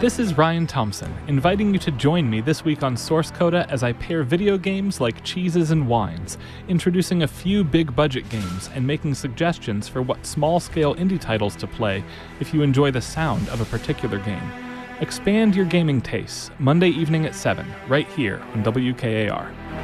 This is Ryan Thompson, inviting you to join me this week on Source Coda as I pair video games like cheeses and wines, introducing a few big-budget games and making suggestions for what small-scale indie titles to play if you enjoy the sound of a particular game. Expand your gaming tastes, Monday evening at 7, right here on WKAR.